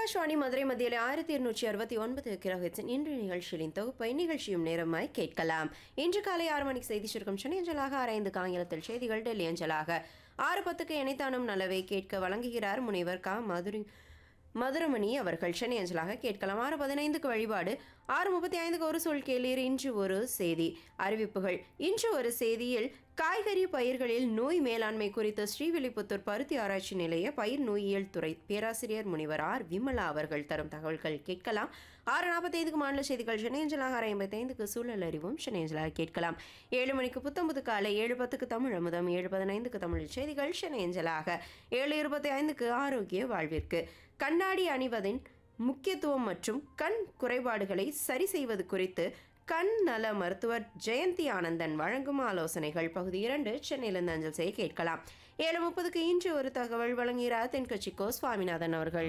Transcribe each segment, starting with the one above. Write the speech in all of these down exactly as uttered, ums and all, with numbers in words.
ஆகாஷ்வாணி மதுரை மத்தியில் ஆயிரத்தி இருநூற்றி அறுபத்தி ஒன்பது கிலோஹெட்ஸின் இன்று நிகழ்ச்சிகளின் தொகுப்பை நிகழ்ச்சியும் நேரமாய் கேட்கலாம். இன்று காலை ஆறு மணிக்கு செய்தி சுருக்கம் சென்னை அஞ்சலாக, ஆறு ஐந்துக்கு ஆங்கிலத்தில் செய்திகள் டெல்லி அஞ்சலாக, ஆறு பத்துக்கு இணைத்தானும் நலவை கேட்க வழங்குகிறார் முனைவர் கா மதுரை மதுரமணி அவர்கள். சென்னை அஞ்சலாக கேட்கலாம். ஆறு பதினைந்துக்கு வழிபாடு, ஆறு முப்பத்தி ஐந்துக்கு ஒரு சொல் கேளீர். இன்று ஒரு செய்தி அறிவிப்புகள். இன்று ஒரு செய்தியில் காய்கறி பயிர்களில் நோய் மேலாண்மை குறித்து ஸ்ரீவில்லிபுத்தூர் பருத்தி ஆராய்ச்சி நிலைய பயிர் நோயியல் துறை பேராசிரியர் முனைவர் ஆர் விமலா அவர்கள் தரும் தகவல்கள் கேட்கலாம். ஆறு நாற்பத்தி ஐந்துக்கு மாநில செய்திகள் சென்னை அஞ்சலாக, ஆறு ஐம்பத்தி ஐந்துக்கு சூழல் அறிவும் சென்னை அஞ்சலாக கேட்கலாம். ஏழு மணிக்கு புத்தம்புது காலை, ஏழு பத்துக்கு தமிழ் அமுதம், ஏழு பதினைந்துக்கு தமிழ் செய்திகள் சென்னை அஞ்சலாக, ஏழு இருபத்தி ஐந்துக்கு ஆரோக்கிய வாழ்விற்கு கண்ணாடி அணிவதின் முக்கியத்துவம் மற்றும் கண் குறைபாடுகளை சரி செய்வது குறித்து கண் நல மருத்துவர் ஜெயந்தி ஆனந்தன் வழங்கும் ஆலோசனைகள் பகுதி இரண்டு சென்னையிலிருந்து அஞ்சல் செய்ய கேட்கலாம். ஏழு முப்பதுக்கு இன்று ஒரு தகவல் வழங்குகிறார் தென்கட்சி கோ சுவாமிநாதன் அவர்கள்.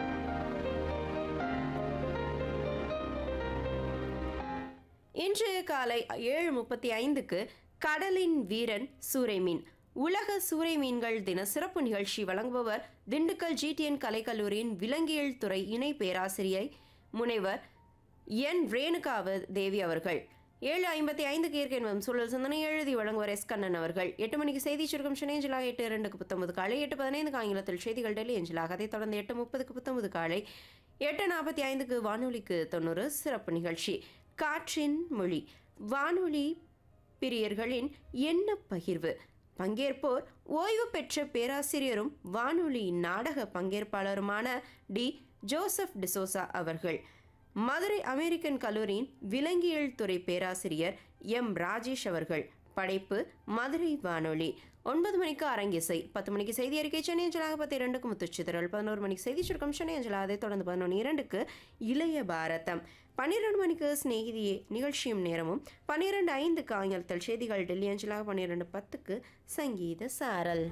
இன்று காலை ஏழு முப்பத்தி ஐந்துக்கு கடலின் வீரன் சூறைமீன் உலக சூறை மீன்கள் தின சிறப்பு நிகழ்ச்சி வழங்குபவர் திண்டுக்கல் ஜிடிஎன் கலைக்கல்லூரியின் விலங்கியல் துறை இணை பேராசிரியை முனைவர் என் ரேணுகா தேவி அவர்கள். ஏழு ஐம்பத்தி ஐந்துக்கு இயற்கை என்பதும் சூழல் சிந்தனை எழுதி வழங்குவர் எஸ் கண்ணன் அவர்கள். எட்டு மணிக்கு செய்தி சுருக்கம் சென்னை அஞ்சலாக, எட்டு இரண்டுக்கு புத்தம்பது காலை, எட்டு பதினைந்துக்கு ஆங்கிலத்தில் செய்திகள் டெல்லி அஞ்சலாக, அதைத் தொடர்ந்து எட்டு முப்பதுக்கு புத்தம்பது காலை, எட்டு நாற்பத்தி ஐந்துக்கு வானொலிக்கு தொண்ணூறு சிறப்பு நிகழ்ச்சி காற்றின் மொழி வானொலி பிரியர்களின் எண்ண பகிர்வு. பங்கேற்போர் ஓய்வு பெற்ற பேராசிரியரும் வானொலி நாடக பங்கேற்பாளருமான டி ஜோசப் டிசோசா அவர்கள். மதுரை அமெரிக்கன் கல்லூரியின் விலங்கியல் துறை பேராசிரியர் எம் ராஜேஷ் அவர்கள். படைப்பு மதுரை வானொலி. ஒன்பது மணிக்கு அரங்கிசை, பத்து மணிக்கு செய்தி அறிக்கை சென்னை அஞ்சலாக, பத்து இரண்டுக்கு முத்துச்சிதறல், பதினோரு மணிக்கு செய்தி சுருக்கம் சென்னை அஞ்சலாக, அதை தொடர்ந்து பதினொன்று இரண்டுக்கு இளைய பாரதம், பன்னிரெண்டு மணிக்கு ஸ்நேகிதியே நிகழ்ச்சியும் நேரமும், பன்னிரெண்டு ஐந்துக்கு ஆங்கிலத்தில் செய்திகள் டெல்லி அஞ்சலாக, பன்னிரெண்டு பத்துக்கு சங்கீத சாரல்.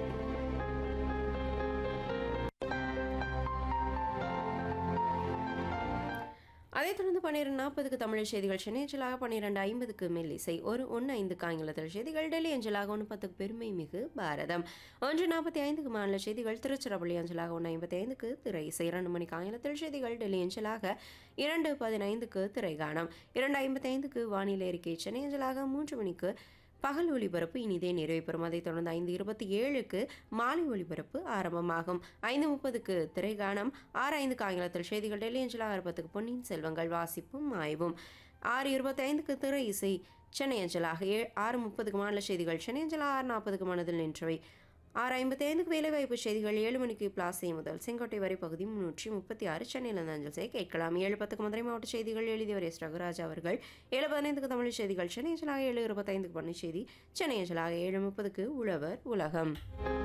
அதைத் தொடர்ந்து பன்னிரெண்டு நாற்பதுக்கு தமிழ் செய்திகள் சென்னை அஞ்சலாக, பன்னிரெண்டு ஐம்பதுக்கு மெல்லிசை, ஒரு ஒன்று ஐந்துக்கு ஆங்கிலத்தில் செய்திகள் டெல்லி அஞ்சலாக, ஒன்று பத்துக்கு பெருமை மிகு பாரதம், ஒன்று நாற்பத்தி ஐந்துக்கு மாநில செய்திகள் திருச்சிராப்பள்ளி அஞ்சலாக, ஒன்று ஐம்பத்தி ஐந்துக்கு திரை இசை, இரண்டு மணிக்கு ஆங்கிலத்தில் செய்திகள் டெல்லி அஞ்சலாக, இரண்டு பதினைந்துக்கு திரைகானம், இரண்டு ஐம்பத்தி ஐந்துக்கு வானிலை அறிக்கை சென்னை அஞ்சலாக, மூன்று மணிக்கு பகல் ஒளிபரப்பு இனிதே நிறைவு பெறும். அதைத் தொடர்ந்து ஐந்து இருபத்தி ஏழுக்கு மாலை ஒளிபரப்பு ஆரம்பமாகும். ஐந்து முப்பதுக்கு திரைகானம், ஆறு ஐந்துக்கு ஆங்கிலத்தில் செய்திகள் டெல்லி அஞ்சலா, ஆறு பத்துக்கு பொன்னியின் செல்வங்கள் வாசிப்பும் ஆய்வும், ஆறு இருபத்தி ஐந்துக்கு திரை இசை சென்னை அஞ்சலாக, ஏ ஆறு முப்பதுக்கு மாநில செய்திகள் சென்னை அஞ்சலா, ஆறு நாற்பதுக்கு மனதில் நின்றவை, ஆறு ஐம்பத்தி ஐந்துக்கு வேலைவாய்ப்பு செய்திகள், ஏழு மணிக்கு பிளாசை முதல் செங்கோட்டை வரை பகுதி முன்னூற்றி முப்பத்தி ஆறு சென்னையிலிருந்து அஞ்சல் செய்ய கேட்கலாம். ஏழு பத்துக்கு மதுரை மாவட்ட செய்திகள் எழுதியவர் எஸ் ரகுராஜ் அவர்கள். ஏழு பதினைந்துக்கு தமிழ் செய்திகள் சென்னை அஞ்சலாக, ஏழு இருபத்தைந்துக்கு பண்ணை செய்தி சென்னை அஞ்சலாக, ஏழு முப்பதுக்கு உழவர் உலகம்.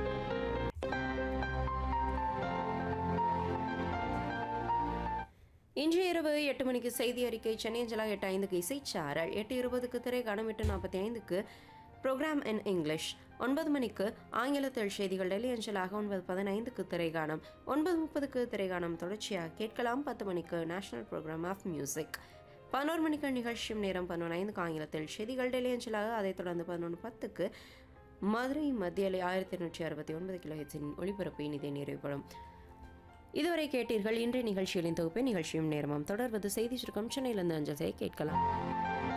இன்று இரவு எட்டு மணிக்கு செய்தி அறிக்கை சென்னை அஞ்சலாக, எட்டு ஐந்துக்கு இசைச்சாரல், எட்டு இருபதுக்கு திரைக்கானம், எட்டு நாற்பத்தி ஐந்துக்கு ப்ரோக்ராம் இன் இங்கிலீஷ், ஒன்பது மணிக்கு ஆங்கிலத்தில் செய்திகள் டெல்லி அஞ்சலாக, ஒன்பது பதினைந்துக்கு திரைகானம், ஒன்பது முப்பதுக்கு திரைகானம் தொடர்ச்சியாக கேட்கலாம். பத்து மணிக்கு நேஷனல் ப்ரோக்ராம் ஆஃப் மியூசிக், பதினோரு மணிக்கு நிகழ்ச்சியும் நேரம், பதினொன்று ஐந்துக்கு ஆங்கிலத்தில் செய்திகள் டெல்லி அஞ்சலாக, அதைத் தொடர்ந்து பதினொன்று பத்துக்கு மதுரை மத்தியலை ஆயிரத்தி எண்ணூற்றி அறுபத்தி ஒன்பது கிலோ ஹெட்ஸின் ஒளிபரப்பு இனிதே நிறைவுபடும். இதுவரை கேட்டீர்கள் இன்றைய நிகழ்ச்சிகளின் தொகுப்பை நிகழ்ச்சியும் நேரமும். தொடர்வது செய்தி சுருக்கம் சென்னையிலிருந்து அஞ்சல் செய்ய கேட்கலாம்.